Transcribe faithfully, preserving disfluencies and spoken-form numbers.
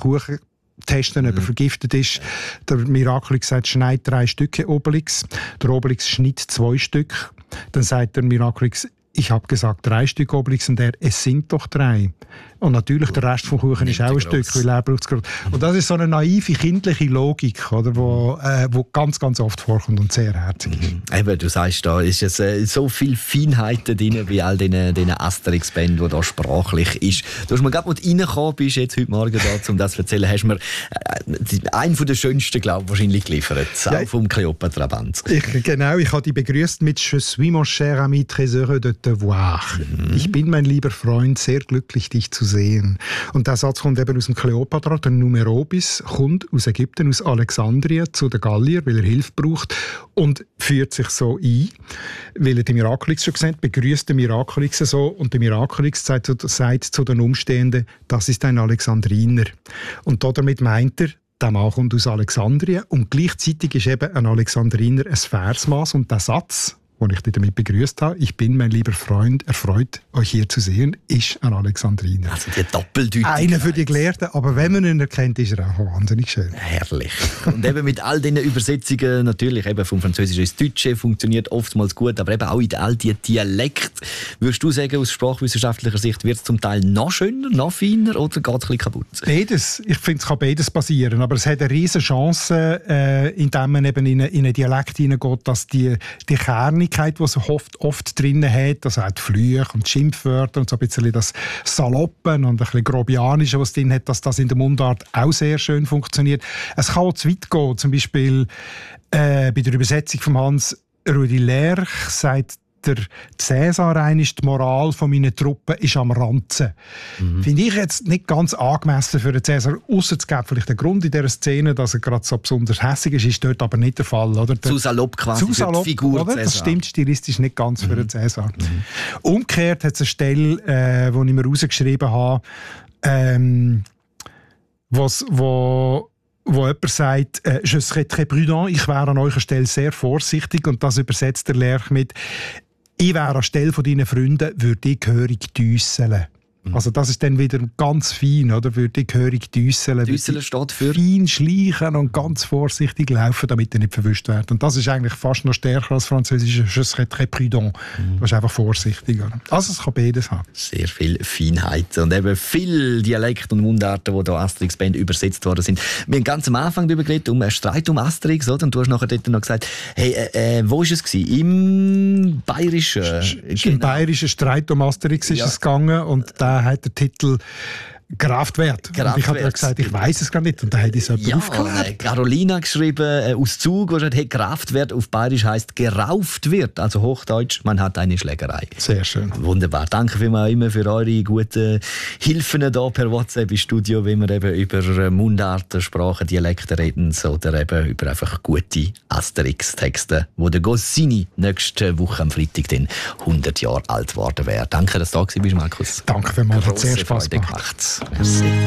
Kuchen testen, ob er vergiftet ist. Der Miraculix sagt, schneid drei Stücke Obelix. Der Obelix schneidet zwei Stück. Dann sagt der Miraculix, ich habe gesagt drei Stück Obelix und er, es sind doch drei. Und natürlich der Rest vom Kuchen ist auch ein Stück, weil er braucht es gerade. Und das ist so eine naive, kindliche Logik, oder, wo, äh, wo ganz, ganz oft vorkommt und sehr herzig ist. Mhm. Eben, du sagst, da ist es, äh, so viel Feinheiten drin, wie all diesen, diesen Asterix-Band, die da sprachlich ist. Du hast mir gerade, als du reingekommen bist, jetzt heute Morgen da, um das zu erzählen, hast mir äh, einen der schönsten, glaube ich, wahrscheinlich geliefert, ja, auch vom Kleopatra-Band. Ich, genau, ich habe dich begrüßt mit «Je suis mon cher ami, très heureux de te voir». Mhm. Ich bin, mein lieber Freund, sehr glücklich, dich zu sehen. Und der Satz kommt eben aus dem Kleopatra. Der Numerobis kommt aus Ägypten, aus Alexandrien zu den Gallier, weil er Hilfe braucht und führt sich so ein, weil er den Miraculix schon gesehen hat, begrüßt den Miraculix so und der Miraculix sagt, sagt zu den Umstehenden, das ist ein Alexandriner. Und damit meint er, der Mann kommt aus Alexandrien und gleichzeitig ist eben ein Alexandriner ein Versmaß und der Satz, den ich dich damit begrüßt habe, ich bin, mein lieber Freund, erfreut, euch hier zu sehen, ist ein Alexandriner. Also die Doppeldeutigkeit. Einer für die Gelehrten, aber wenn man ihn erkennt, ist er auch wahnsinnig schön. Herrlich. Und eben mit all diesen Übersetzungen, natürlich eben vom Französischen ins Deutsche, funktioniert oftmals gut, aber eben auch in all diesen Dialekten. Würdest du sagen, aus sprachwissenschaftlicher Sicht wird es zum Teil noch schöner, noch feiner oder geht es ein bisschen kaputt? Beides. Ich finde, es kann beides passieren, aber es hat eine riesige Chance, äh, indem man eben in, eine, in einen Dialekt hineingeht, dass die, die Kernigkeit, die es oft, oft drin hat, also auch die Flüche und die Schimpfwörter und so ein bisschen das Saloppen und ein bisschen Grobianische, was es drin hat, dass das in der Mundart auch sehr schön funktioniert. Es kann auch zu weit gehen, zum Beispiel äh, bei der Übersetzung von Hans Rudi Lerch sagt der Cäsar einst, die Moral von meinen Truppen ist am Ranzen. Mhm. Finde ich jetzt nicht ganz angemessen für den Cäsar, ausser es gibt vielleicht einen Grund in dieser Szene, dass er gerade so besonders hässig ist, ist dort aber nicht der Fall. Oder? Zu salopp quasi zu salopp, für die Figur oder? Cäsar. Das stimmt stilistisch nicht ganz mhm. für den Cäsar. Mhm. Umgekehrt hat es eine Stelle, äh, die ich mir rausgeschrieben habe, ähm, was, wo wo jemand sagt, äh, «Je serai très prudent», ich wäre an eurer Stelle sehr vorsichtig, und das übersetzt der Lerch mit «Ich wäre anstelle von deinen Freunden, würde ich gehörig düsseln». Mhm. Also das ist dann wieder ganz fein, oder? Würde ich gehörig düsseln. Düsseln steht für? Fein schleichen und ganz vorsichtig laufen, damit er nicht verwischt wird. Und das ist eigentlich fast noch stärker als Französisch «Je serai très prudent». Mhm. Das ist einfach vorsichtig. Oder? Also es kann beides haben. Sehr viel Feinheit und eben viele Dialekte und Mundarten, die hier Asterix Band übersetzt worden sind. Wir haben ganz am Anfang darüber geredet, um einen Streit um Asterix, oder? Und du hast nachher dort noch gesagt, hey, äh, äh, wo war es gewesen? Im Bayerischen? Genau. Im Bayerischen Streit um Asterix ist ja. es gegangen, und da hat der Titel Kraftwerk. Kraftwerk. Ich habe ja gesagt, ich weiß es gar nicht, und da hat ich es ja, aufgehört. Carolina geschrieben, äh, aus Zug, wo gesagt, hey, Kraftwerk auf Bayerisch heisst gerauft wird, also Hochdeutsch, man hat eine Schlägerei. Sehr schön. Wunderbar. Danke vielmals immer für eure guten Hilfen hier per WhatsApp im Studio, wenn wir eben über Mundarten, Sprachen, Dialekte reden oder eben über einfach gute Asterix-Texte, wo der Goscinny nächste Woche am Freitag dann hundert Jahre alt geworden wäre. Danke, dass du da warst, Markus. Danke vielmals, hat sehr Spaß gemacht. Merci.